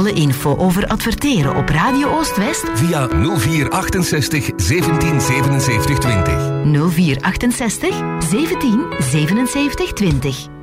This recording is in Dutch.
Alle info over adverteren op Radio Oost-West via 0468 17 77 20. 0468 17 77 20.